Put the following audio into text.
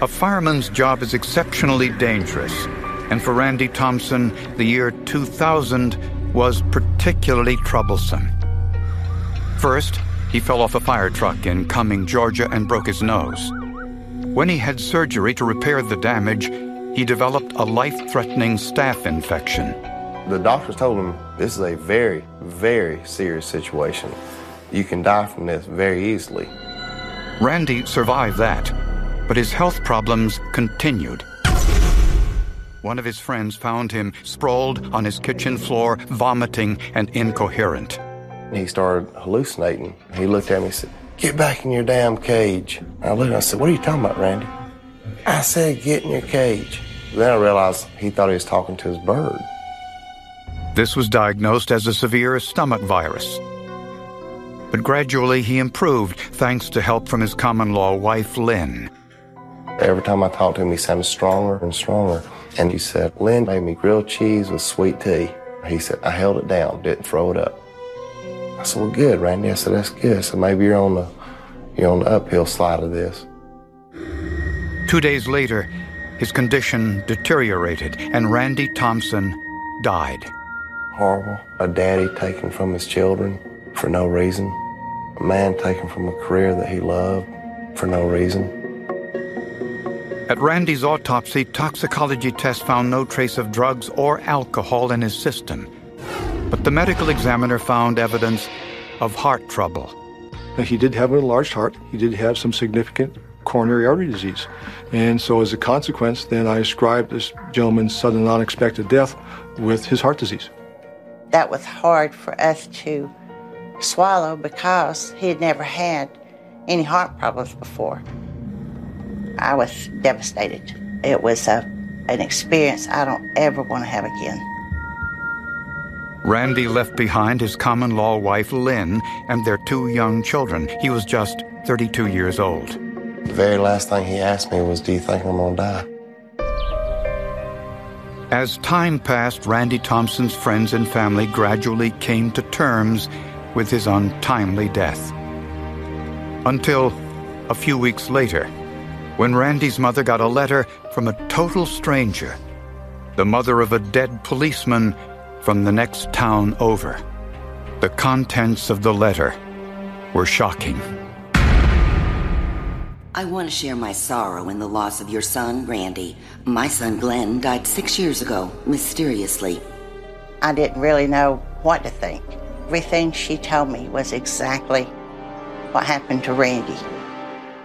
A fireman's job is exceptionally dangerous, and for Randy Thompson, the year 2000 was particularly troublesome. First, he fell off a fire truck in Cumming, Georgia, and broke his nose. When he had surgery to repair the damage, he developed a life-threatening staph infection. The doctors told him, this is a very, very serious situation. You can die from this very easily. Randy survived that, but his health problems continued. One of his friends found him sprawled on his kitchen floor, vomiting and incoherent. He started hallucinating. He looked at me and said, "Get back in your damn cage." I looked and I said, "What are you talking about, Randy?" I said, "Get in your cage." Then I realized he thought he was talking to his bird. This was diagnosed as a severe stomach virus. But gradually he improved thanks to help from his common-law wife, Lynn. Every time I talked to him, he sounded stronger and stronger. And he said, "Lynn made me grilled cheese with sweet tea." He said, "I held it down, didn't throw it up." I said, "Well, good, Randy." I said, "That's good." I said, "Maybe you're on the uphill slide of this." 2 days later, his condition deteriorated, and Randy Thompson died. Horrible. A daddy taken from his children for no reason. A man taken from a career that he loved for no reason. At Randy's autopsy, toxicology tests found no trace of drugs or alcohol in his system. But the medical examiner found evidence of heart trouble. He did have an enlarged heart. He did have some significant coronary artery disease. And so as a consequence, then I ascribed this gentleman's sudden unexpected death with his heart disease. That was hard for us to swallow because he had never had any heart problems before. I was devastated. It was an experience I don't ever want to have again. Randy left behind his common-law wife, Lynn, and their 2 young children. He was just 32 years old. The very last thing he asked me was, "Do you think I'm going to die?" As time passed, Randy Thompson's friends and family gradually came to terms with his untimely death. Until a few weeks later, when Randy's mother got a letter from a total stranger, the mother of a dead policeman from the next town over. The contents of the letter were shocking. I want to share my sorrow in the loss of your son, Randy. My son, Glenn, died 6 years ago, mysteriously. I didn't really know what to think. Everything she told me was exactly what happened to Randy.